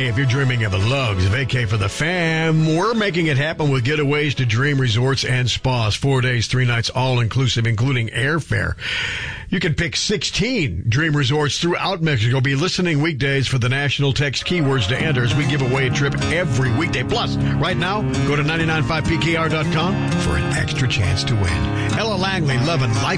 if you're dreaming of a Lugs vacay for the fam, we're making it happen with Getaways to Dream Resorts and Spas. 4 days, 3 nights, all-inclusive, including airfare. You can pick 16 Dream Resorts throughout Mexico. Be listening weekdays for the national text keywords to enter as we give away a trip every weekday. Plus, right now, go to 995pkr.com for an extra chance to win. Ella Langley, loving life